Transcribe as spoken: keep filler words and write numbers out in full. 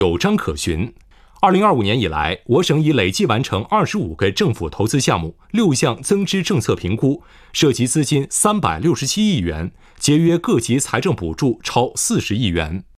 有章可循。二零二五年以来，我省已累计完成二十五个政府投资项目，六项增支政策评估，涉及资金三百六十七亿元，节约各级财政补助超四十亿元。